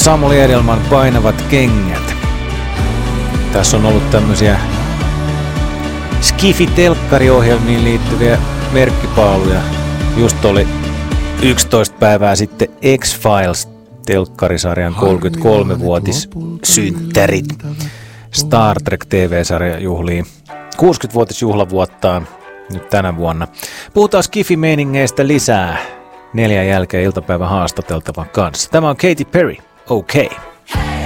Samuli Edelman Painavat kengät. Tässä on ollut tämmöisiä Skifi-telkkariohjelmiin liittyviä merkkipaaluja. Just oli 11 päivää sitten X-Files-telkkarisarjan 33-vuotissynttärit. Star Trek TV-sarja juhlii 60-vuotisjuhlavuottaan nyt tänä vuonna. Puhutaan Skifi-meiningeistä lisää 4 jälkeen iltapäivän haastateltavan kanssa. Tämä on Katy Perry, OK.